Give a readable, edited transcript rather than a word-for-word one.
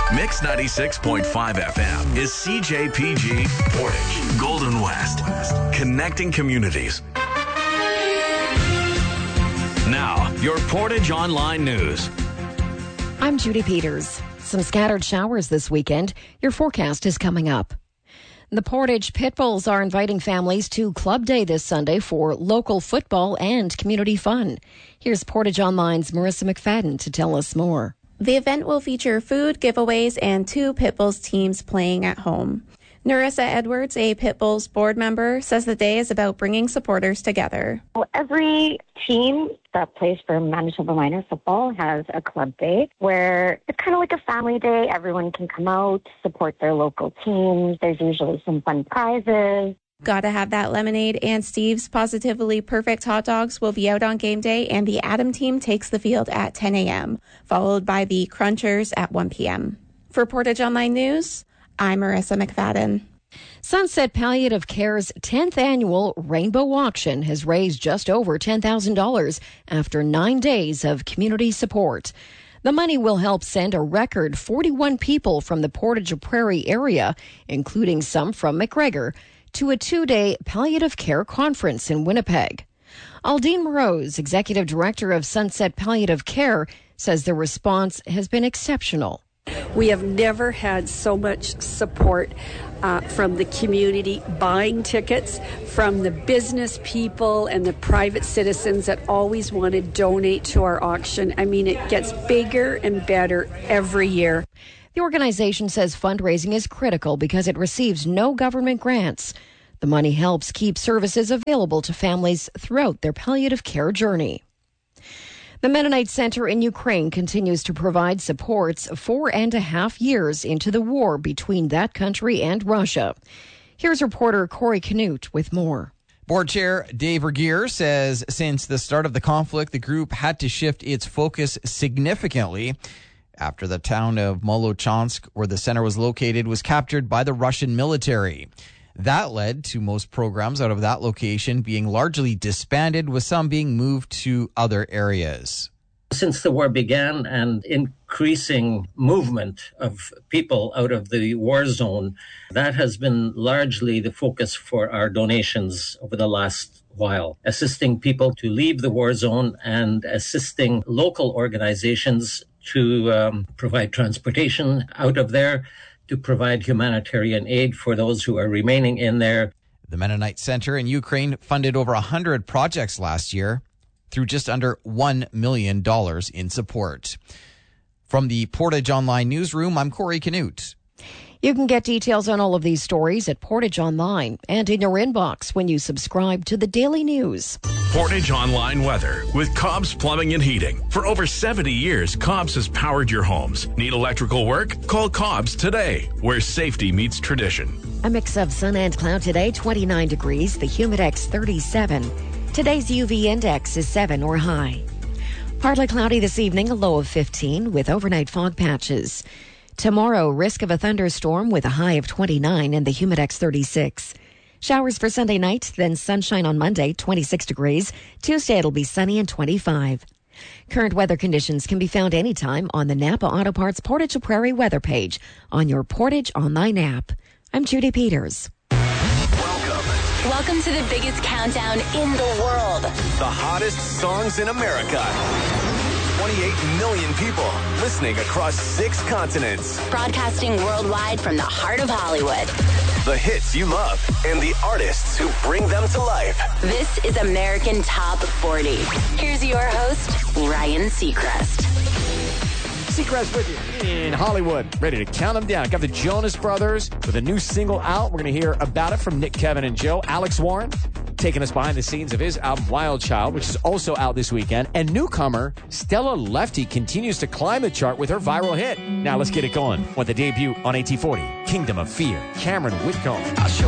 Mix 96.5 FM is CJPG Portage, Golden West, connecting communities. Now, your Portage Online News. I'm Judy Peters. Some scattered showers this weekend. Your forecast is coming up. The Portage Pitbulls are inviting families to Club Day this Sunday for local football and community fun. Here's Portage Online's Marissa McFadden to tell us more. The event will feature food, giveaways, and 2 Pitbulls teams playing at home. Narissa Edwards, a Pitbulls board member, says the day is about bringing supporters together. Well, every team that plays for Manitoba Minor football has a club day where it's kind of like a family day. Everyone can come out, support their local teams. There's usually some fun prizes. Gotta have that lemonade, and Steve's Positively Perfect hot dogs will be out on game day, and the Adam team takes the field at 10 a.m., followed by the Crunchers at 1 p.m. For Portage Online News, I'm Marissa McFadden. Sunset Palliative Care's 10th annual Rainbow Auction has raised just over $10,000 after 9 days of community support. The money will help send a record 41 people from the Portage Prairie area, including some from McGregor, to a 2-day palliative care conference in Winnipeg. Aldine Morose, Executive Director of Sunset Palliative Care, says the response has been exceptional. We have never had so much support from the community buying tickets, from the business people and the private citizens that always want to donate to our auction. I mean, it gets bigger and better every year. The organization says fundraising is critical because it receives no government grants. The money helps keep services available to families throughout their palliative care journey. The Mennonite Center in Ukraine continues to provide supports 4.5 years into the war between that country and Russia. Here's reporter Corey Canute with more. Board Chair Dave Regier says since the start of the conflict, the group had to shift its focus significantly after the town of Molochansk, where the center was located, was captured by the Russian military. That led to most programs out of that location being largely disbanded, with some being moved to other areas. Since the war began, and increasing movement of people out of the war zone, that has been largely the focus for our donations over the last while, assisting people to leave the war zone and assisting local organizations to provide transportation out of there, to provide humanitarian aid for those who are remaining in there. The Mennonite Center in Ukraine funded over 100 projects last year through just under $1 million in support. From the Portage Online Newsroom, I'm Corey Canute. You can get details on all of these stories at Portage Online and in your inbox when you subscribe to the Daily News. Portage Online Weather with Cobb's Plumbing and Heating. For over 70 years, Cobb's has powered your homes. Need electrical work? Call Cobb's today, where safety meets tradition. A mix of sun and cloud today, 29 degrees, the Humidex 37. Today's UV index is 7 or high. Partly cloudy this evening, a low of 15 with overnight fog patches. Tomorrow, risk of a thunderstorm with a high of 29 and the Humidex 36. Showers for Sunday night, then sunshine on Monday, 26 degrees. Tuesday, it'll be sunny and 25. Current weather conditions can be found anytime on the Napa Auto Parts Portage Prairie weather page on your Portage Online app. I'm Judy Peters. Welcome to the biggest countdown in the world. The hottest songs in America. 28 million people listening across 6 continents. Broadcasting worldwide from the heart of Hollywood. The hits you love and the artists who bring them to life. This is American Top 40. Here's your host, Ryan Seacrest. Seacrest with you in Hollywood, ready to count them down. Got the Jonas Brothers with a new single out. We're going to hear about it from Nick, Kevin, and Joe. Alex Warren taking us behind the scenes of his album Wild Child, which is also out this weekend. And newcomer Stella Lefty continues to climb the chart with her viral hit. Now let's get it going with the debut on AT40, Kingdom of Fear, Cameron Whitcomb. I'll show